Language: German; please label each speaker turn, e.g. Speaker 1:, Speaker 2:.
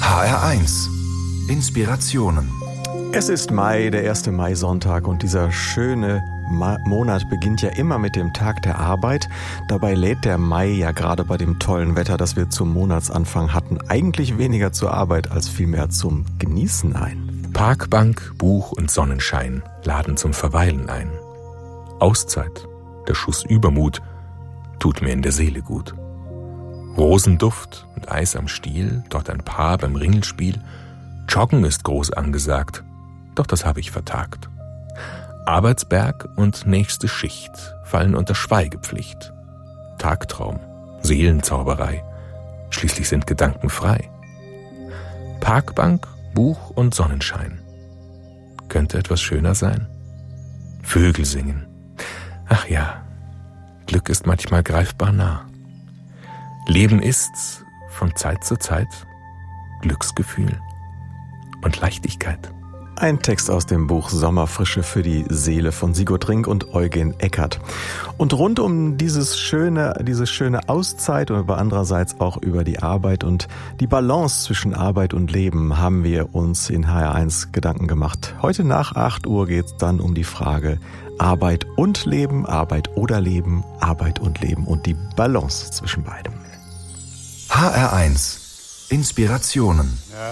Speaker 1: HR1 Inspirationen.
Speaker 2: Es ist Mai, der 1. Mai-Sonntag, und dieser schöne Monat beginnt ja immer mit dem Tag der Arbeit. Dabei lädt der Mai ja gerade bei dem tollen Wetter, das wir zum Monatsanfang hatten, eigentlich weniger zur Arbeit als vielmehr zum Genießen ein.
Speaker 3: Parkbank, Buch und Sonnenschein laden zum Verweilen ein. Auszeit, der Schuss Übermut, tut mir in der Seele gut. Rosenduft und Eis am Stiel, dort ein Paar beim Ringelspiel. Joggen ist groß angesagt, doch das habe ich vertagt. Arbeitsberg und nächste Schicht fallen unter Schweigepflicht. Tagtraum, Seelenzauberei, schließlich sind Gedanken frei. Parkbank, Buch und Sonnenschein. Könnte etwas schöner sein? Vögel singen. Ach ja, Glück ist manchmal greifbar nah. Leben ist von Zeit zu Zeit Glücksgefühl und Leichtigkeit.
Speaker 2: Ein Text aus dem Buch Sommerfrische für die Seele von Sigurd Rink und Eugen Eckert. Und rund um diese schöne Auszeit und aber andererseits auch über die Arbeit und die Balance zwischen Arbeit und Leben haben wir uns in HR1 Gedanken gemacht. Heute nach 8 Uhr geht es dann um die Frage Arbeit und Leben, Arbeit oder Leben, Arbeit und Leben und die Balance zwischen beidem.
Speaker 1: HR1 Inspirationen.